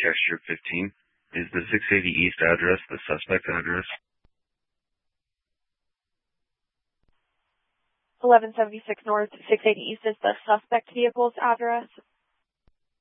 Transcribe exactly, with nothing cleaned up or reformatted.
Cashier fifteen. Is the six eighty East address the suspect address? eleven seventy-six North, six eighty East is the suspect vehicle's address.